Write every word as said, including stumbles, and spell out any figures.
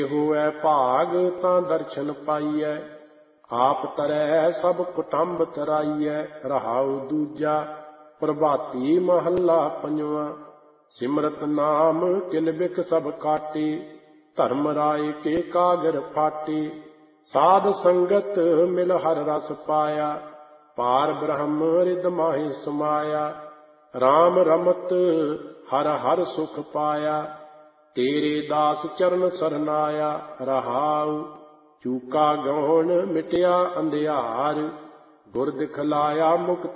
ਹੋਇ ਭਾਗ ਤਾਂ ਦਰਸ਼ਨ ਪਾਈਐ, ਆਪ ਤਰੈ ਸਭ ਕੁਟੰਬ ਤਰਾਈਐ। ਰਹਾਉ ਦੂਜਾ ਪ੍ਰਭਾਤੀ ਮਹੱਲਾ ਪੰਜਵਾਂ। ਸਿਮਰਤ ਨਾਮ ਕਿਲ ਬਿਖ ਸਭ ਕਾਟੇ, ਧਰਮ ਰਾਏ ਕੇ ਕਾਗਰ ਫਾਟੇ। ਸਾਧ ਸੰਗਤ ਮਿਲ ਹਰ ਰਸ ਪਾਇਆ, ਪਾਰ ਬ੍ਰਹਮ ਰਿਦ ਮਾਹਿ ਸਮਾਇਆ। ਰਾਮ ਰਮਤ ਹਰ ਹਰ ਸੁਖ ਪਾਇਆ, ਤੇਰੇ ਦਾਸ ਚਰਨ ਸਰਨਾਇਆ। ਰਹਾਉ ਚੂਕਾ ਗਉਣ ਮਿਟਿਆ ਅੰਧਿਆਰ, ਗੁਰ ਦਿਖਲਾਇਆ ਮੁਕਤ